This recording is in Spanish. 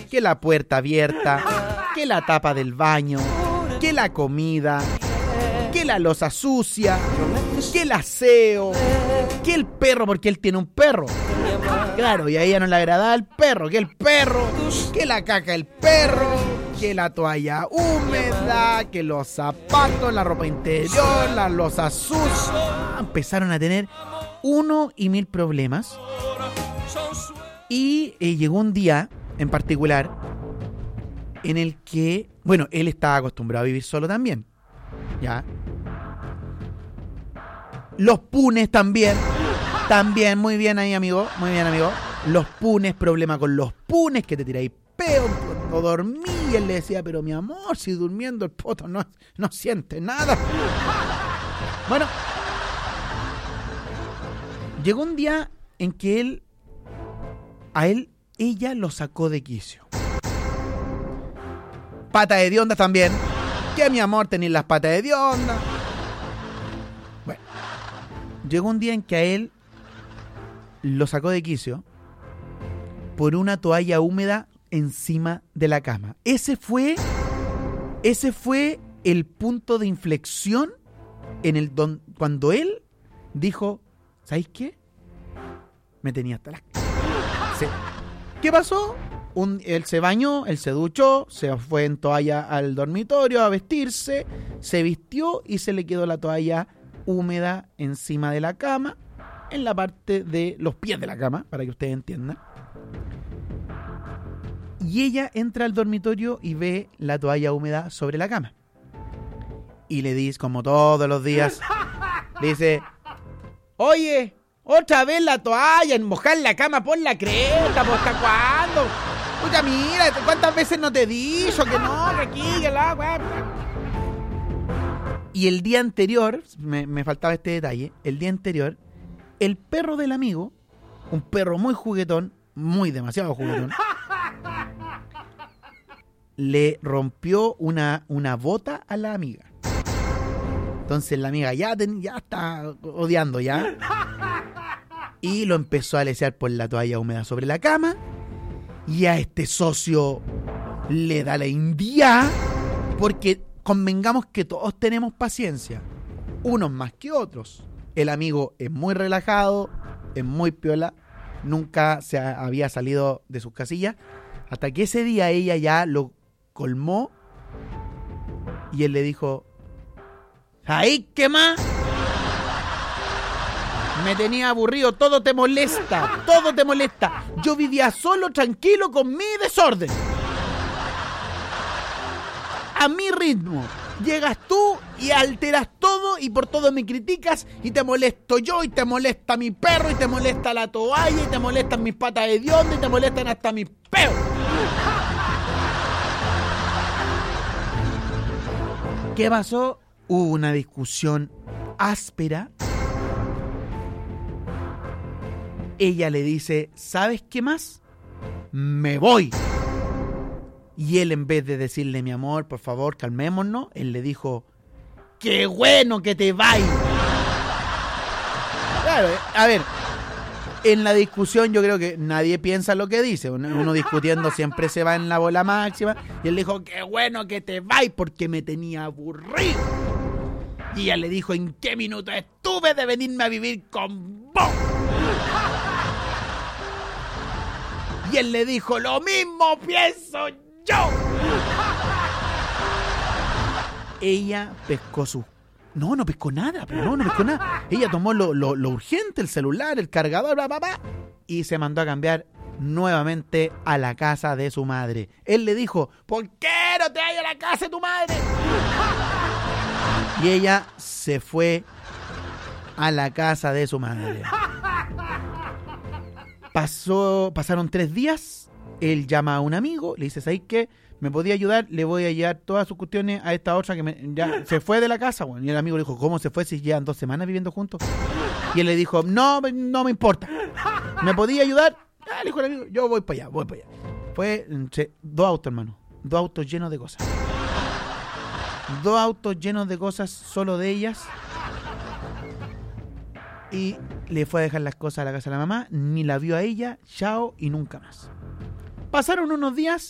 que la puerta abierta, que la tapa del baño, que la comida, que la loza sucia, que el aseo, que el perro, porque él tiene un perro. Claro, y a ella no le agradaba el perro, que la caca del perro, que la toalla húmeda, que los zapatos, la ropa interior, la loza sucia. Empezaron a tener 1,000 problemas. Y llegó un día en particular en el que, bueno, él estaba acostumbrado a vivir solo también. ¿Ya? Los punes también, muy bien ahí, amigo, muy bien, amigo. Los punes, problema con los punes, que te tiráis peo cuando dormí. Y él le decía, pero mi amor, si durmiendo el poto no siente nada. Bueno, llegó un día en que ella lo sacó de quicio. Pata de hedionda también. Que mi amor, tenés las patas de hedionda. Bueno, llegó un día en que a él lo sacó de quicio por una toalla húmeda encima de la cama. Ese fue el punto de inflexión cuando él dijo, ¿sabéis qué? Me tenía hasta las... Sí. ¿Qué pasó? Él se bañó, él se duchó, se fue en toalla al dormitorio a vestirse, se vistió y se le quedó la toalla húmeda encima de la cama, en la parte de los pies de la cama, para que ustedes entiendan. Y ella entra al dormitorio y ve la toalla húmeda sobre la cama. Y le dice, como todos los días, le dice, oye, otra vez la toalla, en mojar la cama por la cresta, ¿por hasta cuándo? Pucha, mira, ¿cuántas veces no te he dicho que no, que aquí, que la weá? Y el día anterior, me faltaba este detalle, el día anterior, el perro del amigo, un perro muy juguetón, demasiado juguetón, le rompió una bota a la amiga. Entonces la amiga ya está odiando ya. Y lo empezó a alesear por la toalla húmeda sobre la cama. Y a este socio le da la india, porque convengamos que todos tenemos paciencia, unos más que otros. El amigo es muy relajado, es muy piola, nunca se había salido de sus casillas, hasta que ese día ella ya lo colmó y él le dijo, ¡ay, qué más! Me tenía aburrido, todo te molesta. Yo vivía solo, tranquilo, con mi desorden. A mi ritmo. Llegas tú y alteras todo y por todo me criticas y te molesto yo y te molesta mi perro y te molesta la toalla y te molestan mis patas de hedionda y te molestan hasta mis peos. ¿Qué pasó? Hubo una discusión áspera. Ella le dice, ¿sabes qué más? Me voy. Y él, en vez de decirle, mi amor, por favor, calmémonos, él le dijo, ¡qué bueno que te vayas! Claro, a ver, en la discusión yo creo que nadie piensa lo que dice. Uno discutiendo siempre se va en la bola máxima. Y él dijo, ¡qué bueno que te vayas! Porque me tenía aburrido. Y ella le dijo, ¿en qué minuto estuve de venirme a vivir con vos? Y él le dijo, lo mismo pienso yo. Ella pescó no pescó nada, pero no pescó nada. Ella tomó lo urgente, el celular, el cargador, bla, bla, bla, y se mandó a cambiar nuevamente a la casa de su madre. Él le dijo, ¿por qué no te vayas a la casa de tu madre? Y ella se fue a la casa de su madre. Pasaron 3 días, él llama a un amigo, le dice, ¿sabes qué? ¿Me podía ayudar? Le voy a llevar todas sus cuestiones a esta otra que ya se fue de la casa. Bueno, y el amigo le dijo, ¿cómo se fue si llevan 2 semanas viviendo juntos? Y él le dijo, no me importa. ¿Me podía ayudar? Le dijo el amigo, yo voy para allá. Fue 2 autos, hermano. 2 autos llenos de cosas. 2 autos llenos de cosas solo de ellas. Y le fue a dejar las cosas a la casa de la mamá, ni la vio a ella, chao y nunca más. Pasaron unos días